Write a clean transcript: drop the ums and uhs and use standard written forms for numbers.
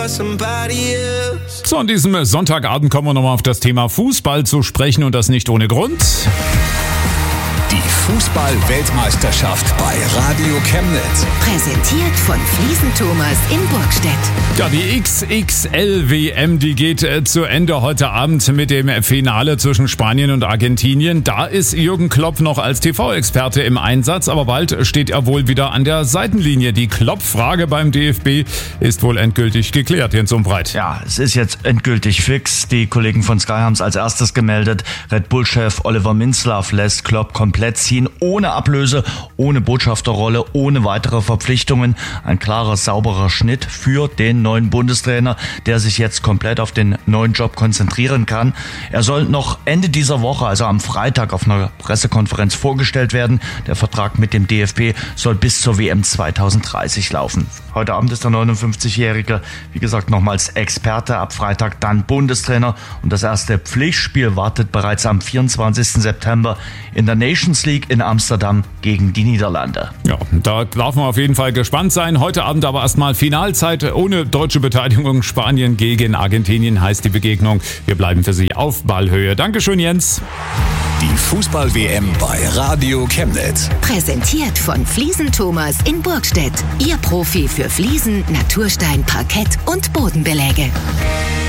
So, an diesem Sonntagabend kommen wir nochmal auf das Thema Fußball zu sprechen und das nicht ohne Grund. Die Fußball-Weltmeisterschaft bei Radio Chemnitz. Präsentiert von Fliesen Thomas in Burgstedt. Ja, die XXL-WM, die geht zu Ende heute Abend mit dem Finale zwischen Spanien und Argentinien. Da ist Jürgen Klopp noch als TV-Experte im Einsatz, aber bald steht er wohl wieder an der Seitenlinie. Die Klopp-Frage beim DFB ist wohl endgültig geklärt, Jens Umbreit. Ja, es ist jetzt endgültig fix. Die Kollegen von Sky haben es als erstes gemeldet. Red Bull-Chef Oliver Minzlaff lässt Klopp komplett ziehen, ohne Ablöse, ohne Botschafterrolle, ohne weitere Verpflichtungen. Ein klarer, sauberer Schnitt für den neuen Bundestrainer, der sich jetzt komplett auf den neuen Job konzentrieren kann. Er soll noch Ende dieser Woche, also am Freitag, auf einer Pressekonferenz vorgestellt werden. Der Vertrag mit dem DFB soll bis zur WM 2030 laufen. Heute Abend ist der 59-Jährige, wie gesagt, nochmals Experte, ab Freitag dann Bundestrainer. Und das erste Pflichtspiel wartet bereits am 24. September in der Nations League in Amsterdam gegen die Niederlande. Ja, da darf man auf jeden Fall gespannt sein. Heute Abend aber erstmal Finalzeit ohne deutsche Beteiligung. Spanien gegen Argentinien heißt die Begegnung. Wir bleiben für Sie auf Ballhöhe. Dankeschön, Jens. Die Fußball-WM bei Radio Chemnitz. Präsentiert von Fliesen Thomas in Burgstedt. Ihr Profi für Fliesen, Naturstein, Parkett und Bodenbeläge.